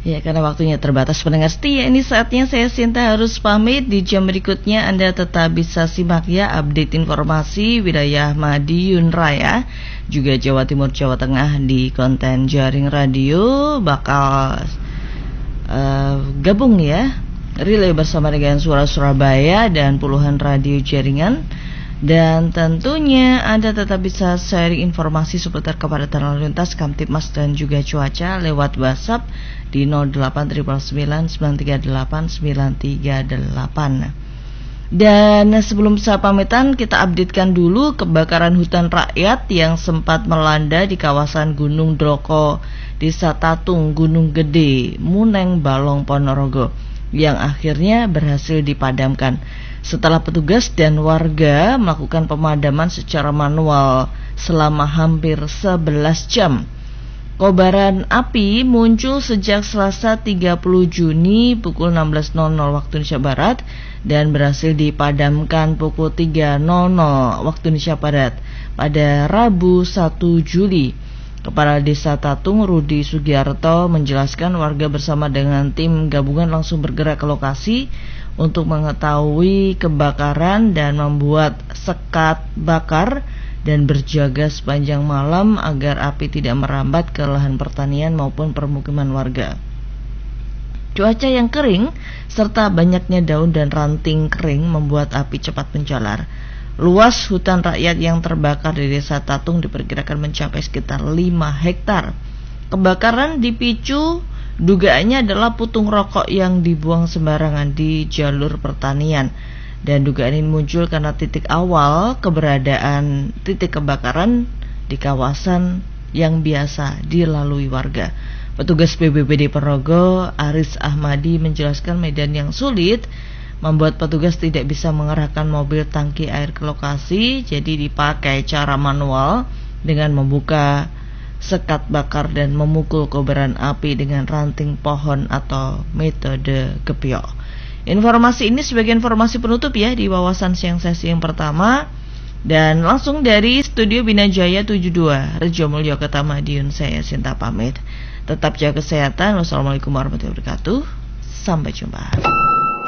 Ya, karena waktunya terbatas pendengar setia, ini saatnya saya Sinta harus pamit. Di jam berikutnya Anda tetap bisa simak ya update informasi wilayah Madiun Raya, juga Jawa Timur, Jawa Tengah di konten jaring radio. Bakal gabung ya, relay bersama dengan Suara Surabaya dan puluhan radio jaringan. Dan tentunya Anda tetap bisa sharing informasi seputar kepadatan lalu lintas, Kamtibmas dan juga cuaca lewat WhatsApp di 0899938938. Dan sebelum saya pamitan, kita updatekan dulu kebakaran hutan rakyat yang sempat melanda di kawasan Gunung Droko, Desa Tatung, Gunung Gede, Muneng, Balong, Ponorogo, yang akhirnya berhasil dipadamkan setelah petugas dan warga melakukan pemadaman secara manual selama hampir 11 jam. Kobaran api muncul sejak Selasa 30 Juni pukul 16.00 waktu Indonesia Barat dan berhasil dipadamkan pukul 3.00 waktu Indonesia Barat pada Rabu 1 Juli. Kepala Desa Tatung, Rudi Sugiarto, menjelaskan warga bersama dengan tim gabungan langsung bergerak ke lokasi untuk mengetahui kebakaran dan membuat sekat bakar dan berjaga sepanjang malam agar api tidak merambat ke lahan pertanian maupun permukiman warga. Cuaca yang kering serta banyaknya daun dan ranting kering membuat api cepat menjalar. Luas hutan rakyat yang terbakar di Desa Tatung diperkirakan mencapai sekitar 5 hektar. Kebakaran dipicu dugaannya adalah putung rokok yang dibuang sembarangan di jalur pertanian. Dan dugaan ini muncul karena titik awal keberadaan titik kebakaran di kawasan yang biasa dilalui warga. Petugas BPBD Ponorogo, Aris Ahmadi, menjelaskan medan yang sulit membuat petugas tidak bisa mengerahkan mobil tangki air ke lokasi, jadi dipakai cara manual dengan membuka sekat bakar dan memukul kobaran api dengan ranting pohon atau metode gebyok. Informasi ini sebagai informasi penutup ya di wawasan siang sesi yang pertama, dan langsung dari Studio Binajaya 72 Rejo Mulyo Kota Madiun, saya Sinta pamit. Tetap jaga kesehatan. Wassalamualaikum warahmatullahi wabarakatuh. Sampai jumpa.